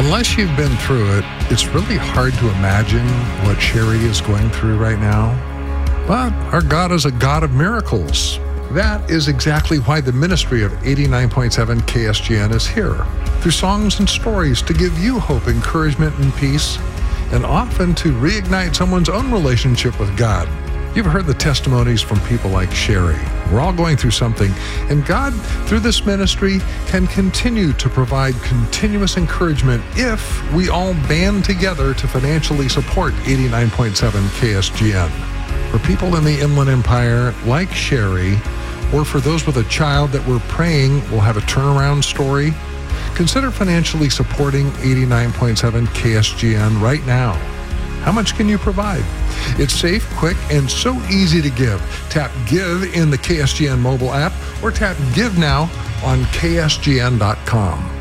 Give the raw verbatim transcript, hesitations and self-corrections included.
Unless you've been through it, it's really hard to imagine what Sherry is going through right now. But our God is a God of miracles. That is exactly why the ministry of eighty-nine point seven K S G N is here, through songs and stories to give you hope, encouragement, and peace, and often to reignite someone's own relationship with God. You've heard the testimonies from people like Sherry. We're all going through something, and God, through this ministry, can continue to provide continuous encouragement if we all band together to financially support eighty-nine point seven K S G N. For people in the Inland Empire like Sherry, or for those with a child that we're praying will have a turnaround story, consider financially supporting eighty-nine point seven K S G N right now. How much can you provide? It's safe, quick, and so easy to give. Tap Give in the K S G N mobile app or tap Give Now on K S G N dot com.